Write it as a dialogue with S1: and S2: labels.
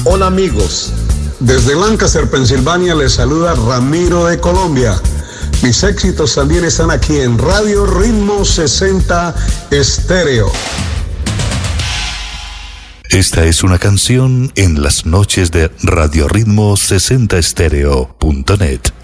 S1: Hola amigos, desde Lancaster, Pensilvania les saluda Ramiro de Colombia. Mis éxitos también están aquí en Radio Ritmo 60 Estéreo.
S2: Esta es una canción en las noches de radioritmo60estereo.net.